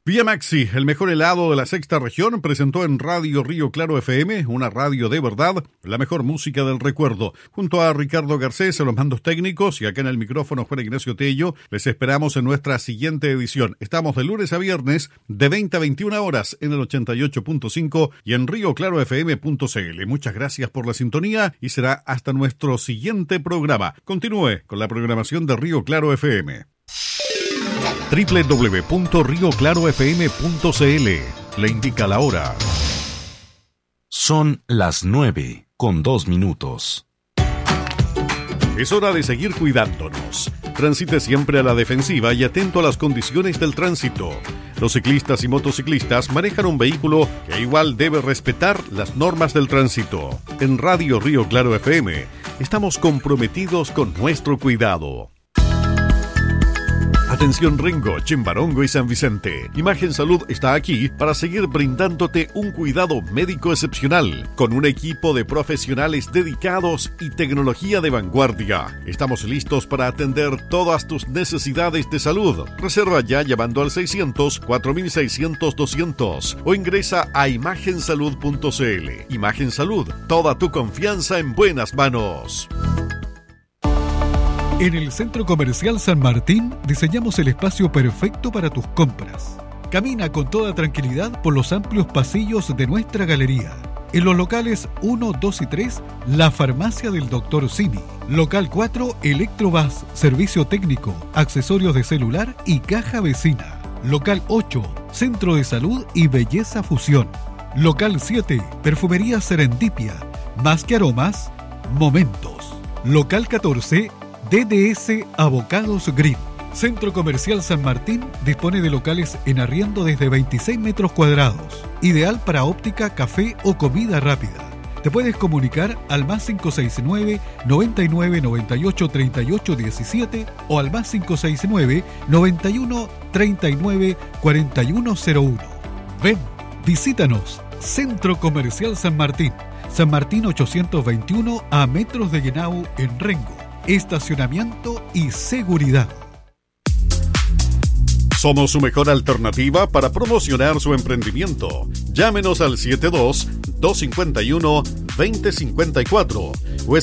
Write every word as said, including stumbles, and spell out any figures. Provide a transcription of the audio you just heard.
Vía Maxi, el mejor helado de la sexta región, presentó en Radio Río Claro F M, una radio de verdad, la mejor música del recuerdo. Junto a Ricardo Garcés en los mandos técnicos y acá en el micrófono Juan Ignacio Tello, les esperamos en nuestra siguiente edición. Estamos de lunes a viernes de veinte a veintiuna horas en el ochenta y ocho punto cinco y en río claro f m punto c l. Muchas gracias por la sintonía y será hasta nuestro siguiente programa. Continúe con la programación de Río Claro F M. doble u doble u doble u punto río claro f m punto c l le indica la hora. Son las nueve con dos minutos. Es hora de seguir cuidándonos. Transite siempre a la defensiva y atento a las condiciones del tránsito. Los ciclistas y motociclistas manejan un vehículo que igual debe respetar las normas del tránsito. En Radio Río Claro F M estamos comprometidos con nuestro cuidado. Atención Rengo, Chimbarongo y San Vicente. Imagen Salud está aquí para seguir brindándote un cuidado médico excepcional, con un equipo de profesionales dedicados y tecnología de vanguardia. Estamos listos para atender todas tus necesidades de salud. Reserva ya llamando al seiscientos, cuatro mil seiscientos, doscientos o ingresa a imagen salud punto c l. Imagen Salud, toda tu confianza en buenas manos. En el Centro Comercial San Martín diseñamos el espacio perfecto para tus compras. Camina con toda tranquilidad por los amplios pasillos de nuestra galería. En los locales uno, dos y tres, la farmacia del doctor Simi. Local cuatro, Electrobus, servicio técnico, accesorios de celular y caja vecina. Local ocho, Centro de Salud y Belleza Fusión. Local siete, Perfumería Serendipia, más que aromas, momentos. Local catorce, D D S Avocados Green. Centro Comercial San Martín dispone de locales en arriendo desde veintiséis metros cuadrados. Ideal para óptica, café o comida rápida. Te puedes comunicar al más cinco seis nueve, noventa y nueve, noventa y ocho, treinta y ocho, diecisiete o al más cinco seis nueve, noventa y uno, treinta y nueve, cuarenta y uno cero uno. Ven, visítanos. Centro Comercial San Martín. San Martín ochocientos veintiuno a metros de Llenau en Rengo. Estacionamiento y seguridad. Somos su mejor alternativa para promocionar su emprendimiento. Llámenos al setenta y dos, doscientos cincuenta y uno, veinte cincuenta y cuatro o